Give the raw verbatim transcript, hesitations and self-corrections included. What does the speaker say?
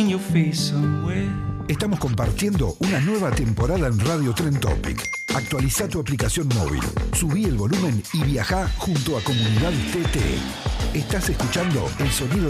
Estamos compartiendo una nueva temporada en Radio Tren Topic. Actualiza tu aplicación móvil, subí el volumen y viajá junto a Comunidad T T. Estás escuchando el sonido